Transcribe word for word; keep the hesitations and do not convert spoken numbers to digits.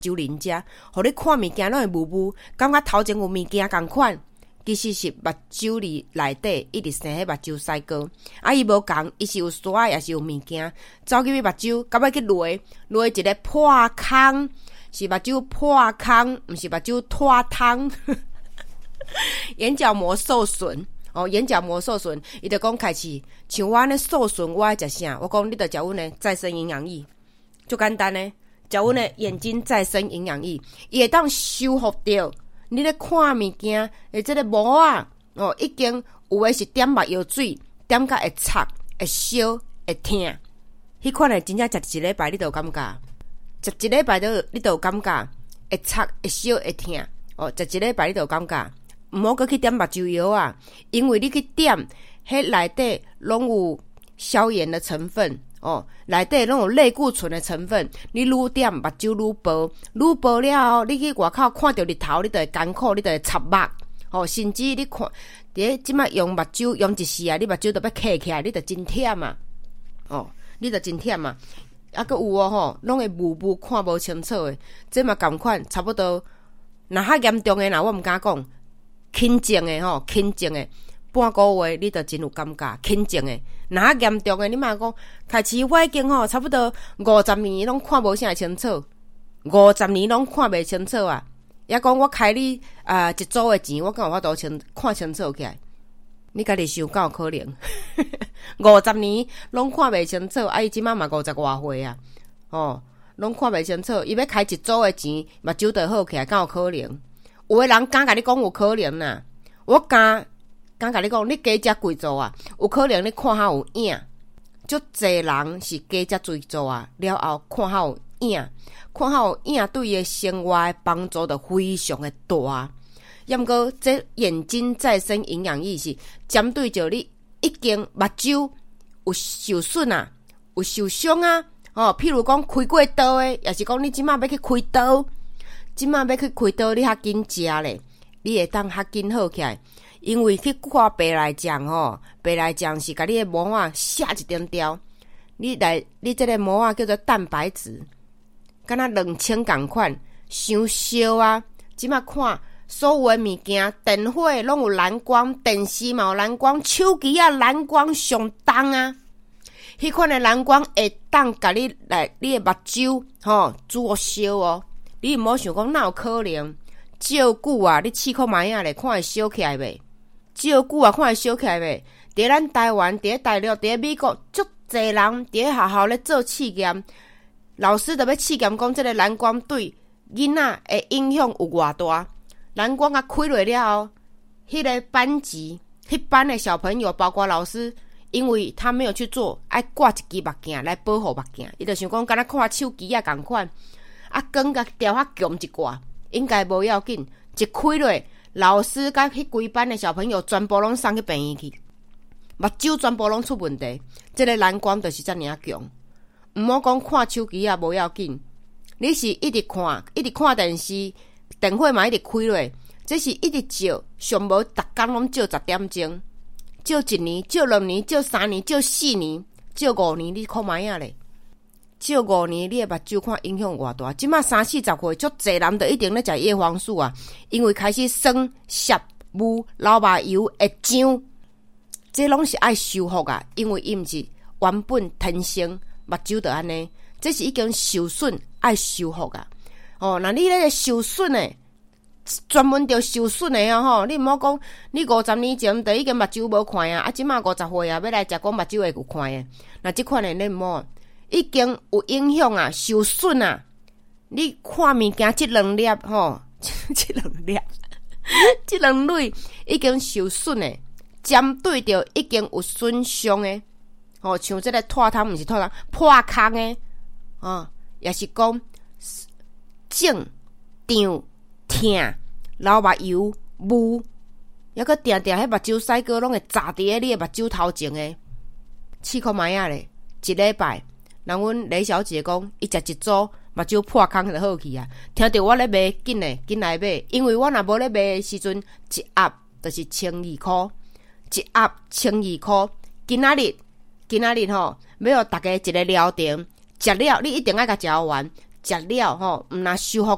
酒邻家，互你看物件拢会雾雾，感觉头前有物件共款。其实是目睭里内底一直生迄目睭腮膏，啊伊无共，伊是有沙也是有物件，走去目睭，到尾去落，落一个破空，是目睭破空，毋是目睭脱汤，眼角膜受损。哦，眼角膜受损，伊就讲开始像我安尼受损，我爱食啥？我讲你着食阮的再生营养液，就简单呢，食阮的眼睛再生营养液，伊会当修复掉。你咧看物件，诶，即个膜啊，哦，已经有诶是点目药水，点甲会擦、会烧、会痛，迄款诶真正食一礼拜你就有感觉，食一礼拜都你就有感觉，会擦、会烧、会痛，哦，食一礼拜你就有感觉，毋好阁去点目睭药啊，因为你去点，迄内底拢有消炎的成分。哦，内底拢有类固醇的成分，你愈点目睭愈薄，愈薄了后，你去外口看到日头，你就会艰苦，你就会插目。哦，甚至你看，伫即摆用目睭用一时啊，你目睭都要刻起来，你就真忝嘛。哦，你就真忝嘛。啊，阁有哦吼，拢会雾雾看无清楚的，这嘛共款，差不多。若较严重的，若我毋敢讲，轻症的吼，轻症的。半个月你就真有感觉，轻症的，若较严重的，你莫讲开始我已经吼差不多五十年拢看无啥清楚，五十年拢看袂清楚啊！也讲我开你啊、呃、一组的钱，我敢有法度清看清楚起来？你家己想敢有可能？五十年拢看袂清楚，啊伊即马嘛五十外岁啊，哦，拢看袂清楚，伊要开一组的钱，目睭就好起来，敢有可能？有的人敢甲你讲有可能呐，我敢。敢甲你讲，你加食贵做啊，有可能你看how有影，足侪人是加食贵做啊，了后看how有影，看how有影对伊生活的帮助就非常的大。要毋过这眼睛再生营养液是针对着你已经目睭有受损啊，有受伤啊，哦，譬如讲开过刀的，也是讲你即马要去开刀，即马要去开刀，你较紧食咧，你会当较紧好起来。因为去看白内障吼，白内障是甲你的膜啊下一点掉，你来你这个膜啊叫做蛋白质，敢若两千共款，伤烧啊！即马看所有的物件，电火拢有蓝光，电视嘛有蓝光，手机啊蓝光上重啊！迄款的蓝光会当甲你来你的目睭吼灼烧哦！你毋好想讲哪有可能？照久啊，你试看卖啊咧，看会烧起来袂？照久啊，看会烧起来袂？伫咱台湾，伫大陆，伫美国，足侪人伫学校咧做试验，老师就要试验讲，即个蓝光对囡仔的影响有偌大？蓝光啊开落了后，迄个班级，迄班的小朋友，包括老师，因为他没有去做，爱挂一支目镜来保护目镜，伊就想讲，敢若看手机啊共款，啊光甲调较强一挂，应该无要紧，一开落。老师甲迄规班的小朋友全部拢送去病院去，目睭全部拢出问题。这个蓝光就是遮尔啊强，毋好讲看手机啊无要紧，你是一直看，一直看电视，电火嘛一直开落，这是一直照，上无逐工拢照十点钟，照一年，照两年，照三年，照四年，照五年，你看卖啊咧？照五年，你的目睭看影响偌大？即马三四十岁，足侪人就一定咧食叶黄素啊，因为开始酸、涩、雾、老目油会痒，这拢是爱修复啊。因为伊毋是原本天生目睭就安尼，这是已经受损，爱修复啊。哦，那你咧受损诶，专门着受损诶啊吼，你毋好讲你五十年前就已经目睭无看啊，啊，即马五十岁啊，要来食讲目睭会有看诶，那即款诶你毋好。已经有影响啊，受损啊！你看物件即两粒吼，即两粒，即两类已经受损诶，针对着已经有损伤诶，吼，像即个脱汤毋是脱汤，破空诶，啊，也是讲肿、胀、痛、流目油、雾，抑个定定迄目睭腮膏拢会扎伫你诶目睭头前诶，试看卖啊咧，一礼拜。人阮李小姐讲，伊食一组目睭破空就好去啊！听到我咧卖，紧嘞，紧来买，因为我若无咧卖的时阵，一盒就是千二箍，一盒千二箍。今仔日，今仔日吼，要互大家一个疗程，食了你一定爱甲食完，食了吼，毋若修复